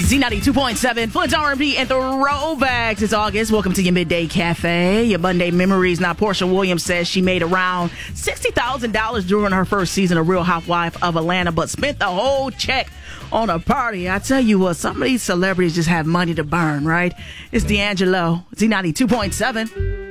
Z92.7, Flint's R&B and Throwbacks. It's August. Welcome to your Midday Cafe, your Monday memories. Now, Portia Williams says she made around $60,000 during her first season of Real Housewife of Atlanta, but spent the whole check on a party. I tell you what, some of these celebrities just have money to burn, right? It's D'Angelo, Z92.7.